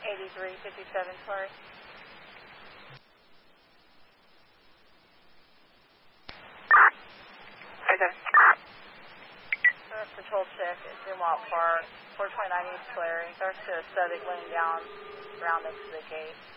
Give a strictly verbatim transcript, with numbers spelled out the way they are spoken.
eighty-three fifty-seven, sorry. Okay. First patrol check at Dumont Park, four twenty-nine East Clary. There's to a static laying down around next to the gate.